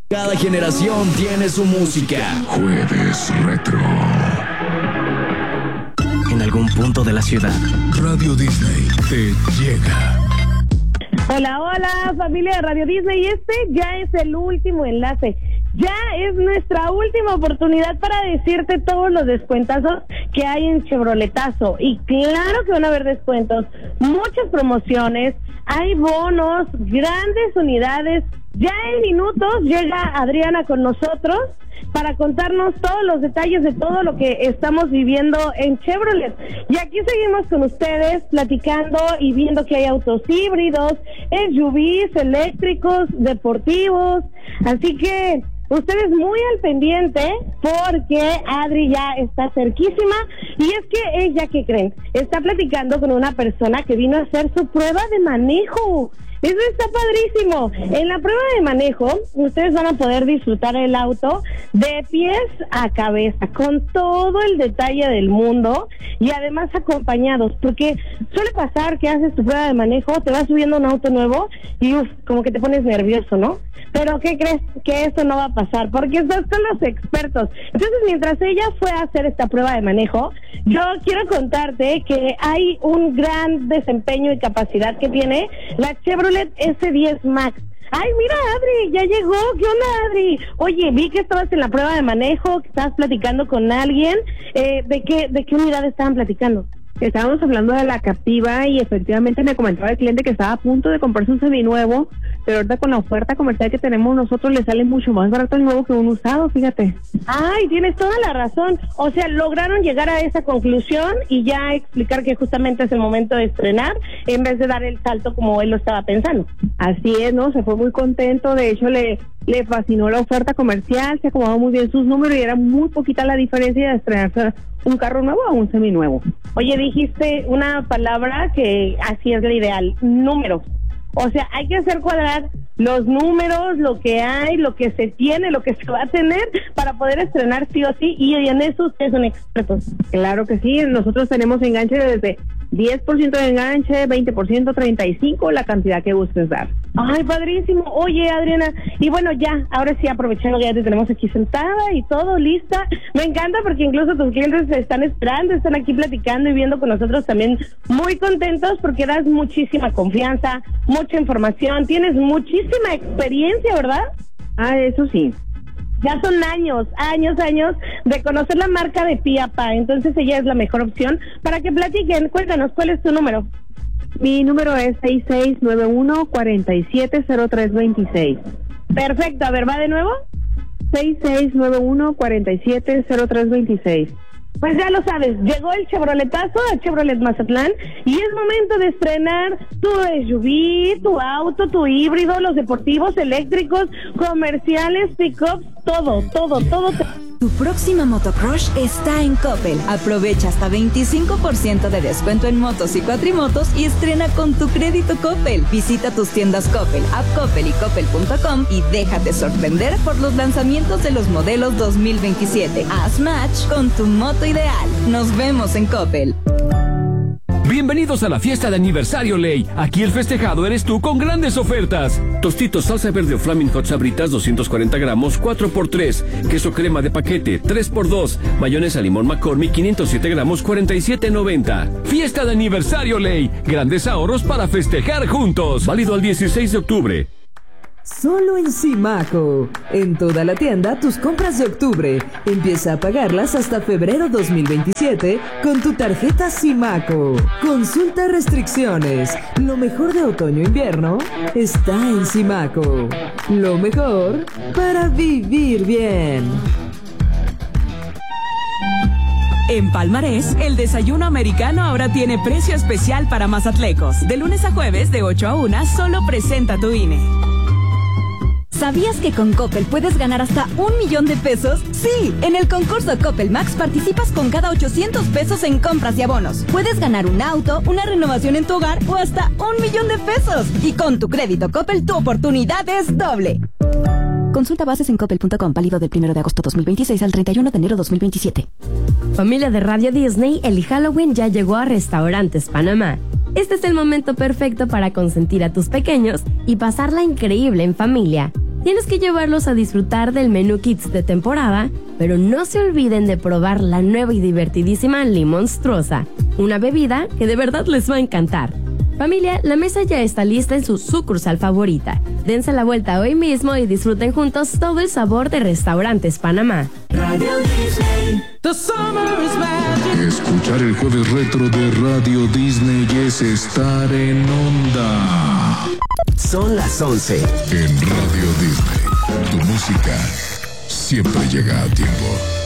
Cada generación tiene su música. Jueves Retro. En algún punto de la ciudad, Radio Disney te llega. Hola, hola, familia de Radio Disney. Este ya es el último enlace. Ya es nuestra última oportunidad para decirte todos los descuentazos que hay en Chevroletazo. Y claro que van a haber descuentos, muchas promociones, hay bonos, grandes unidades. Ya en minutos llega Adriana con nosotros para contarnos todos los detalles de todo lo que estamos viviendo en Chevrolet. Y aquí seguimos con ustedes platicando y viendo que hay autos híbridos, SUVs, eléctricos, deportivos. Así que ustedes muy al pendiente porque Adri ya está cerquísima. Y es que ella, ¿qué creen? Está platicando con una persona que vino a hacer su prueba de manejo. Eso está padrísimo. En la prueba de manejo, ustedes van a poder disfrutar el auto de pies a cabeza, con todo el detalle del mundo y además acompañados, porque suele pasar que haces tu prueba de manejo, te vas subiendo a un auto nuevo y como que te pones nervioso, ¿no? Pero ¿qué crees? Que eso no va a pasar, porque estás con los expertos. Entonces, mientras ella fue a hacer esta prueba de manejo, yo quiero contarte que hay un gran desempeño y capacidad que tiene la Chevrolet S10 Max. Ay, mira, Adri, ya llegó. ¿Qué onda, Adri? Oye, vi que estabas en la prueba de manejo, que estabas platicando con alguien. ¿De qué unidad estaban platicando? Estábamos hablando de la Captiva y efectivamente me comentaba el cliente que estaba a punto de comprarse un seminuevo, pero ahorita con la oferta comercial que tenemos nosotros le sale mucho más barato el nuevo que un usado, fíjate. Ay, tienes toda la razón. O sea, lograron llegar a esa conclusión y ya explicar que justamente es el momento de estrenar en vez de dar el salto como él lo estaba pensando. Así es, ¿no? Se fue muy contento, de hecho le fascinó la oferta comercial, se acomodó muy bien sus números y era muy poquita la diferencia de estrenarse un carro nuevo a un seminuevo. Oye, dijiste una palabra que así es la ideal, números. O sea, hay que hacer cuadrar los números, lo que hay, lo que se tiene, lo que se va a tener para poder estrenar sí o sí, y en eso ustedes son expertos. Claro que sí, nosotros tenemos enganche desde 10% de enganche, 20%, 35%, la cantidad que gustes dar. Ay, padrísimo. Oye, Adriana, y bueno, ya, ahora sí, aprovechando que ya te tenemos aquí sentada y todo, lista. Me encanta porque incluso tus clientes se están esperando, están aquí platicando y viendo con nosotros también muy contentos porque das muchísima confianza, mucha información, tienes muchísima experiencia, ¿verdad? Ah, eso sí. Ya son años de conocer la marca de Pia Pa, entonces ella es la mejor opción para que platiquen. Cuéntanos, ¿cuál es tu número? Mi número es 6691-470326. Perfecto, a ver, ¿va de nuevo? 6691-470326. Pues ya lo sabes, llegó el Chevroletazo a Chevrolet Mazatlán y es momento de estrenar tu SUV, tu auto, tu híbrido, los deportivos, eléctricos, comerciales, pick-ups, todo. Tu próxima motocrush está en Coppel. Aprovecha hasta 25% de descuento en motos y cuatrimotos y estrena con tu crédito Coppel. Visita tus tiendas Coppel, App Coppel y Coppel.com y déjate sorprender por los lanzamientos de los modelos 2027. Haz match con tu moto ideal. Nos vemos en Coppel. Bienvenidos a la fiesta de aniversario Ley. Aquí el festejado eres tú con grandes ofertas. Tostitos salsa verde o Flaming Hot Sabritas 240 gramos 4x3. Queso crema de paquete 3x2. Mayonesa limón McCormick 507 gramos 47.90. Fiesta de aniversario Ley. Grandes ahorros para festejar juntos. Válido al 16 de octubre. Solo en Simaco. En toda la tienda, tus compras de octubre. Empieza a pagarlas hasta febrero 2027 con tu tarjeta Simaco. Consulta restricciones. Lo mejor de otoño-invierno está en Simaco. Lo mejor para vivir bien. En Palmarés, el desayuno americano ahora tiene precio especial para mazatlecos. De lunes a jueves, de 8 a 1, solo presenta tu INE. ¿Sabías que con Coppel puedes ganar hasta 1,000,000 de pesos? Sí, en el concurso Coppel Max participas con cada 800 pesos en compras y abonos. Puedes ganar un auto, una renovación en tu hogar o hasta 1,000,000 de pesos. Y con tu crédito Coppel, tu oportunidad es doble. Consulta bases en coppel.com, válido del 1 de agosto 2026 al 31 de enero 2027. Familia de Radio Disney, el Halloween ya llegó a Restaurantes Panamá. Este es el momento perfecto para consentir a tus pequeños y pasarla increíble en familia. Tienes que llevarlos a disfrutar del menú Kids de temporada, pero no se olviden de probar la nueva y divertidísima Limonstruosa, una bebida que de verdad les va a encantar. Familia, la mesa ya está lista en su sucursal favorita. Dense la vuelta hoy mismo y disfruten juntos todo el sabor de Restaurantes Panamá. Radio Disney. Escuchar el jueves retro de Radio Disney es estar en onda. Son las 11. En Radio Disney, tu música siempre llega a tiempo.